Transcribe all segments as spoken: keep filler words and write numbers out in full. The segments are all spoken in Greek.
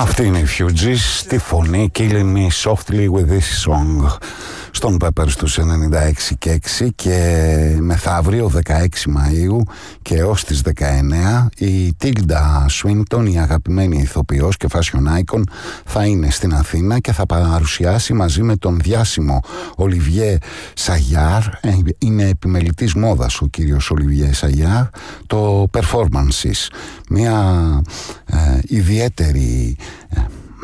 Αυτή είναι η Fugees στη φωνή Killing Me Softly With This Song στον Pepper στους ενενήντα έξι και έξι. Και μεθαύριο δεκαέξι Μαΐου και έως τις δεκαεννέα η Tilda Swinton, η αγαπημένη ηθοποιός και fashion icon, θα είναι στην Αθήνα και θα παρουσιάσει μαζί με τον διάσημο Olivier Sayar, είναι επιμελητής μόδας ο κύριος Olivier Sayar, το Performances, μια ε, ιδιαίτερη ε,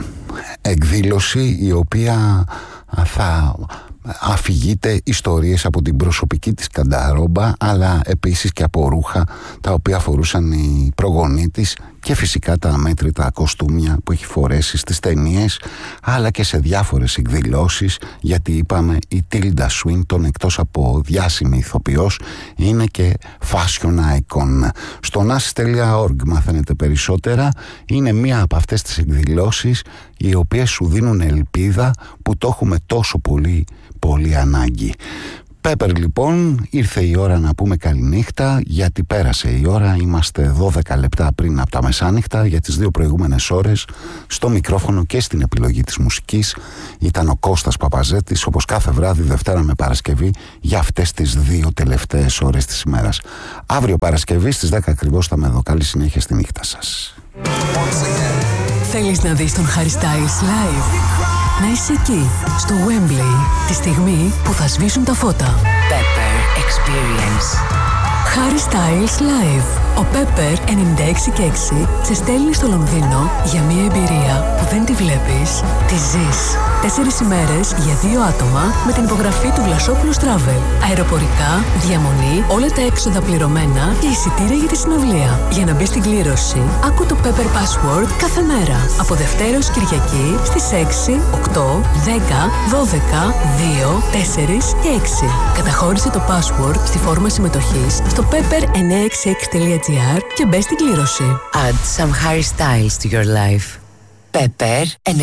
εκδήλωση η οποία θα αφηγείται ιστορίες από την προσωπική της κανταρόμπα, αλλά επίσης και από ρούχα τα οποία φορούσαν οι προγονείς της και φυσικά τα αμέτρητα κοστούμια που έχει φορέσει στις ταινίες, αλλά και σε διάφορες εκδηλώσεις, γιατί είπαμε η Tilda Swinton εκτός από διάσημη ηθοποιός είναι και fashion icon. Στο nasis τελεία org μαθαίνετε περισσότερα. Είναι μία από αυτές τις εκδηλώσεις οι οποίες σου δίνουν ελπίδα που το έχουμε τόσο πολύ πολύ ανάγκη. Πέπερ, λοιπόν, ήρθε η ώρα να πούμε καληνύχτα, γιατί πέρασε η ώρα. Είμαστε δώδεκα λεπτά πριν από τα μεσάνυχτα. Για τις δύο προηγούμενες ώρες στο μικρόφωνο και στην επιλογή της μουσικής ήταν ο Κώστας Παπαζέτης, όπως κάθε βράδυ Δευτέρα με Παρασκευή, για αυτές τις δύο τελευταίες ώρες της ημέρας. Αύριο Παρασκευή στις δέκα ακριβώς θα με δω. Καλή συνέχεια στη νύχτα σας. Θέλεις να δεις τον Harry Styles live? Να είσαι εκεί, στο Wembley, τη στιγμή που θα σβήσουν τα φώτα. Pepper Experience. Harry Styles live. Ο Pepper ενενήντα έξι και έξι σε στέλνει στο Λονδίνο για μια εμπειρία που δεν τη βλέπεις, τη ζεις. Τέσσερις ημέρες για δύο άτομα με την υπογραφή του Βλασόπουλος Travel. Αεροπορικά, διαμονή, όλα τα έξοδα πληρωμένα και εισιτήρια για τη συναυλία. Για να μπει στην κλήρωση, άκου το Pepper Password κάθε μέρα. Από Δευτέρα ως Κυριακή στις έξι, οκτώ, δέκα, δώδεκα, δύο, τέσσερα και έξι. Καταχώρησε το password στη φόρμα συμμετοχής στο pepper εννιακόσια εξήντα έξι τελεία gr και μπες στην κλήρωση. Add some Harry Styles to your life. Pepper